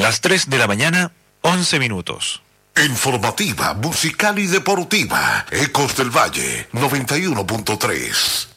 Las 3 de la mañana, 11 minutos. Informativa, musical y deportiva. Ecos del Valle, 91.3.